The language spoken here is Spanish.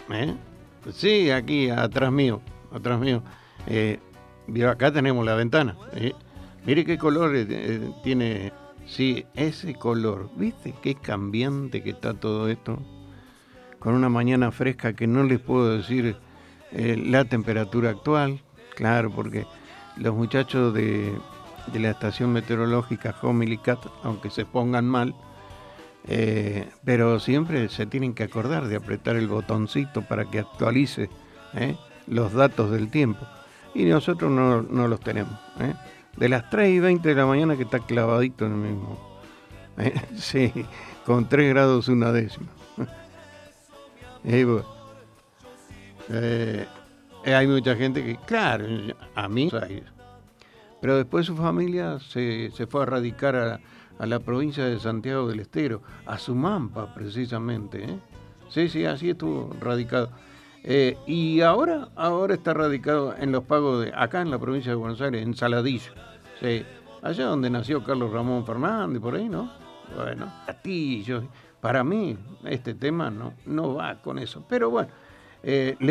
¿Eh? Sí, aquí atrás mío, atrás mío. Acá tenemos la ventana. Mire qué color tiene. Sí, ese color. ¿Viste qué cambiante que está todo esto? Con una mañana fresca que no les puedo decir la temperatura actual. Claro, porque los muchachos de la estación meteorológica Homilicat, aunque se pongan mal, pero siempre se tienen que acordar de apretar el botoncito para que actualice los datos del tiempo. Y nosotros no los tenemos. De las 3:20 de la mañana que está clavadito en el mismo. Sí, con 3 grados una décima. Y bueno, hay mucha gente que, claro, a mí, pero después su familia se fue a radicar a la provincia de Santiago del Estero, a Sumampa precisamente. Sí, sí, así estuvo radicado. Y ahora está radicado en los pagos acá en la provincia de Buenos Aires, en Saladillo. Sí, allá donde nació Carlos Ramón Fernández, por ahí, ¿no? Bueno, para mí este tema no va con eso. Pero bueno,